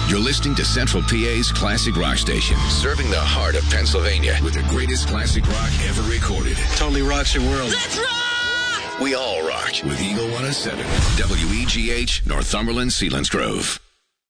You're listening to Central PA's Classic Rock Station, serving the heart of Pennsylvania with the greatest classic rock ever recorded. Totally rocks your world. Let's rock! We all rock with Eagle 107, WEGH, Northumberland, Selinsgrove.